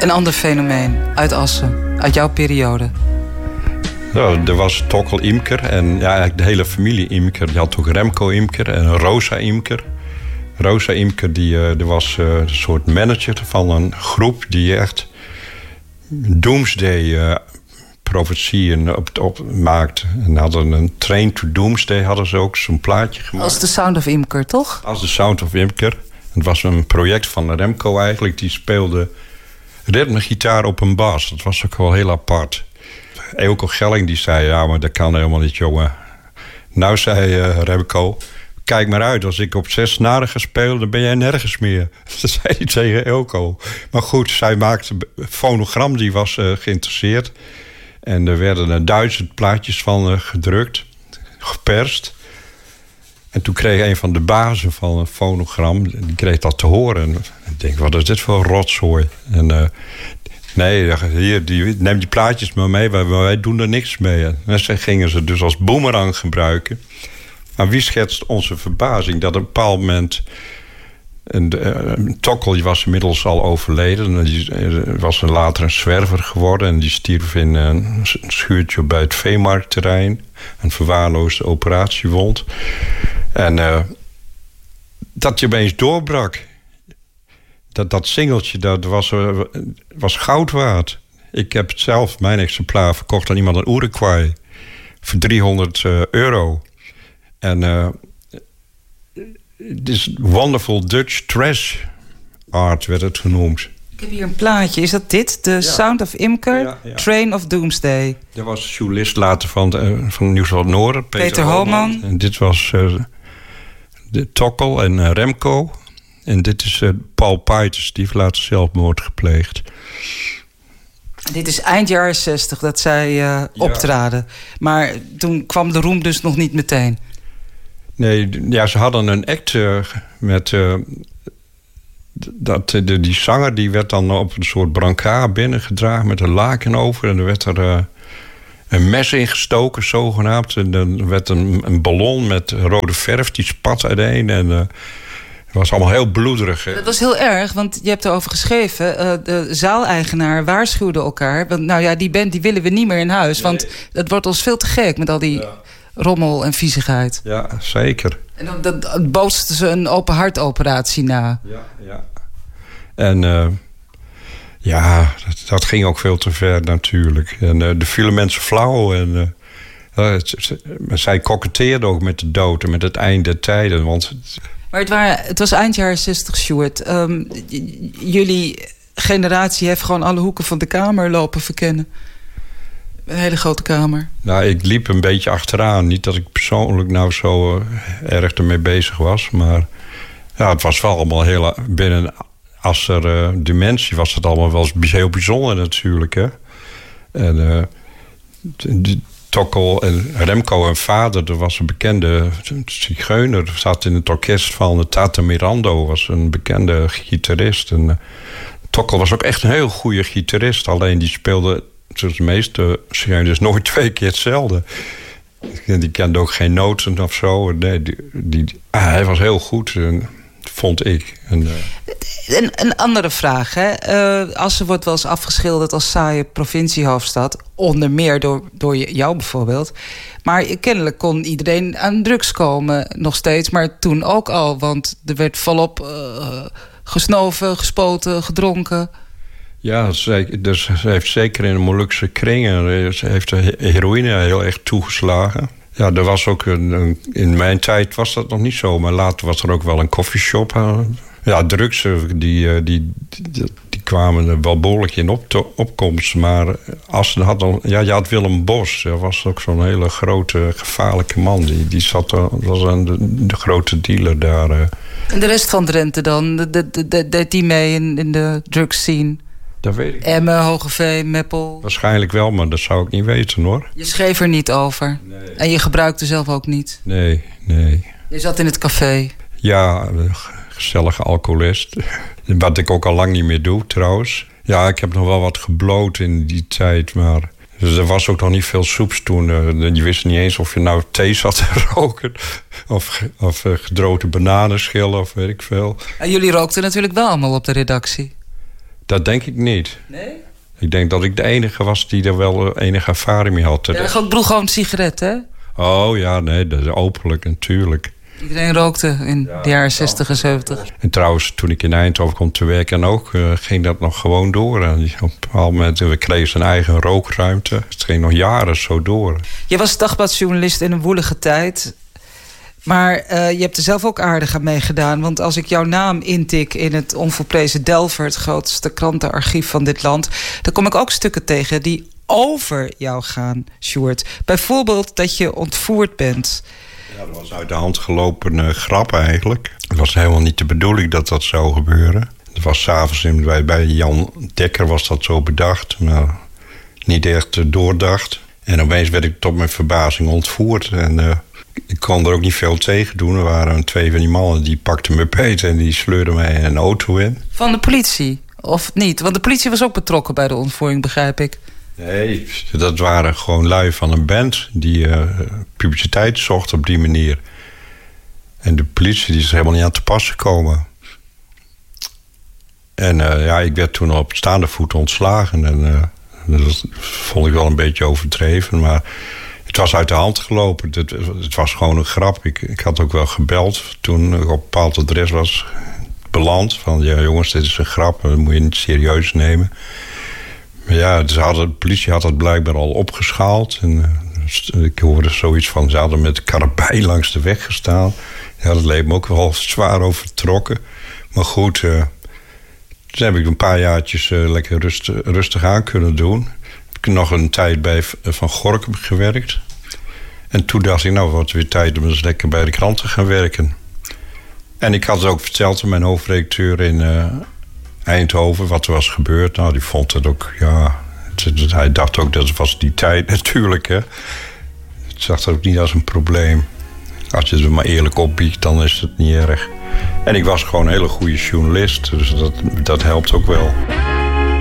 Een ander fenomeen uit Assen, uit jouw periode. Ja, er was Tokkel Imker en ja, eigenlijk de hele familie Imker. Je had ook Remco Imker en Rosa Imker. Rosa Imker die was een soort manager van een groep die echt Doomsday profetieën op maakte. En hadden een Train to Doomsday hadden ze ook zo'n plaatje gemaakt. Als de Sound of Imker, toch? Als de Sound of Imker. Het was een project van Remco eigenlijk. Die speelde ritmegitaar op een bas. Dat was ook wel heel apart. Eelco Gelling die zei, ja, maar dat kan helemaal niet, jongen. Nou, zei Remco, kijk maar uit. Als ik op 6 snaren ga spelen, dan ben jij nergens meer. Dat zei hij tegen Eelco. Maar goed, zij maakte Fonogram, die was geïnteresseerd. En er werden 1000 plaatjes van gedrukt, geperst. En toen kreeg een van de bazen van een Fonogram, die kreeg dat te horen. En ik denk, wat is dit voor rotzooi? En nee, hier, neem die plaatjes maar mee, wij doen er niks mee. En ze gingen ze dus als boemerang gebruiken. Maar wie schetst onze verbazing dat op een bepaald moment... Tokkel was inmiddels al overleden. Die was later een zwerver geworden. En die stierf in een schuurtje bij het veemarktterrein. Een verwaarloosde operatiewond. En dat je opeens doorbrak. Dat singeltje, dat was goud waard. Ik heb het zelf, mijn exemplaar, verkocht aan iemand in Uruguay. Voor €300. En het is wonderful Dutch trash art, werd het genoemd. Ik heb hier een plaatje. Is dat dit? De Sound of Imker, ja. Train of Doomsday. Dat was journalist later van Nieuws-Noord, Peter Homan. En dit was de Tokkel en Remco. En dit is Paul Paeters, die heeft later zelfmoord gepleegd. Dit is eind jaren 60 dat zij optraden. Maar toen kwam de roem dus nog niet meteen. Nee, ja, ze hadden een act met... die zanger die werd dan op een soort brancard binnengedragen met een laken over. En er werd er een mes ingestoken, zogenaamd. En dan werd een ballon met rode verf, die spat uiteen. En het was allemaal heel bloederig. Hè? Dat was heel erg, want je hebt erover geschreven. De zaaleigenaar waarschuwde elkaar. Want nou ja, die band die willen we niet meer in huis. Nee. Want het wordt ons veel te gek met al die rommel en viezigheid. Ja, zeker. En dan bootsten ze een open hartoperatie na. Ja. En dat ging ook veel te ver natuurlijk. En er vielen mensen flauw. En zij koketteerden ook met de dood en met het eind der tijden. Maar het was eind jaren 60, Sjoerd. Jullie generatie heeft gewoon alle hoeken van de kamer lopen verkennen. Een hele grote kamer. Nou, ik liep een beetje achteraan. Niet dat ik persoonlijk nou zo erg ermee bezig was. Maar ja, het was wel allemaal heel... Binnen Asser dimensie was het allemaal wel heel bijzonder natuurlijk. Hè? En Tokkel en Remco en vader, er was een bekende zigeuner. Zat in het orkest van Tata Mirando, was een bekende gitarist. En Tokkel was ook echt een heel goede gitarist. Alleen die speelde, zoals de meeste zigeuners, nooit 2 keer hetzelfde. Die kende ook geen noten of zo. Nee, hij was heel goed, vond ik. Een andere vraag. Hè? Assen wordt wel eens afgeschilderd als saaie provinciehoofdstad. Onder meer door jou bijvoorbeeld. Maar kennelijk kon iedereen aan drugs komen. Nog steeds, maar toen ook al. Want er werd volop gesnoven, gespoten, gedronken. Ja, dus ze heeft zeker in de Molukse kringen... Ze heeft de heroïne heel erg toegeslagen. Ja, er was ook in mijn tijd was dat nog niet zo. Maar later was er ook wel een coffeeshop. Ja, drugs, die kwamen er wel behoorlijk in opkomst. Maar Assen had dan... Ja, je had Willem Bos. Dat was ook zo'n hele grote, gevaarlijke man. Die zat was aan de grote dealer daar. En de rest van Drenthe dan? Deed die mee in de drugs scene? Dat weet ik. Emmen, Hogeveen, Meppel? Waarschijnlijk wel, maar dat zou ik niet weten, hoor. Je schreef er niet over? Nee. En je gebruikte zelf ook niet? Nee. Je zat in het café? Ja, gezellige alcoholist. Wat ik ook al lang niet meer doe, trouwens. Ja, ik heb nog wel wat gebloot in die tijd, maar... Dus er was ook nog niet veel soeps toen. Je wist niet eens of je nou thee zat te roken... of gedroogde bananenschillen, of weet ik veel. En jullie rookten natuurlijk wel allemaal op de redactie. Dat denk ik niet. Nee? Ik denk dat ik de enige was die er wel enige ervaring mee had. Ja, ik bedoel gewoon sigaretten, hè? Oh ja, nee, dat is openlijk natuurlijk. Iedereen rookte in de jaren 60 en 70. En trouwens, toen ik in Eindhoven kwam te werken en ook, ging dat nog gewoon door. En op een bepaald moment, we kregen een eigen rookruimte. Het ging nog jaren zo door. Je was dagbladjournalist in een woelige tijd. Maar je hebt er zelf ook aardig aan meegedaan. Want als ik jouw naam intik in het onvolprezen Delver, het grootste krantenarchief van dit land, dan kom ik ook stukken tegen die over jou gaan, Sjoerd. Bijvoorbeeld dat je ontvoerd bent. Ja, dat was uit de hand gelopen grap eigenlijk. Het was helemaal niet de bedoeling dat dat zou gebeuren. Het was 's avonds bij Jan Dekker was dat zo bedacht. Maar niet echt doordacht. En opeens werd ik tot mijn verbazing ontvoerd. En ik kon er ook niet veel tegen doen. Er waren 2 van die mannen die pakten me beet en die sleurden mij een auto in. Van de politie? Of niet? Want de politie was ook betrokken bij de ontvoering, begrijp ik. Nee, dat waren gewoon lui van een band die publiciteit zocht op die manier. En de politie die is helemaal niet aan te pas gekomen. En ik werd toen op staande voet ontslagen. En dat vond ik wel een beetje overdreven. Maar het was uit de hand gelopen. Het was gewoon een grap. Ik had ook wel gebeld toen ik op een bepaald adres was beland. Van ja jongens, dit is een grap. Dat moet je niet serieus nemen. Maar ja, de politie had het blijkbaar al opgeschaald. En ik hoorde zoiets van, ze hadden met karabijn langs de weg gestaan. Ja, dat leek me ook wel zwaar overtrokken. Maar goed, toen heb ik een paar jaartjes lekker rustig aan kunnen doen. Heb ik nog een tijd bij Van Gorkum gewerkt. En toen dacht ik, nou, wat weer tijd om eens lekker bij de krant te gaan werken. En ik had het ook verteld aan mijn hoofdredacteur in Eindhoven wat er was gebeurd. Nou, die vond het ook, ja. Hij dacht ook dat het was die tijd natuurlijk, hè. Het zag dat ook niet als een probleem. Als je het maar eerlijk opbiedt, dan is het niet erg. En ik was gewoon een hele goede journalist, dus dat helpt ook wel.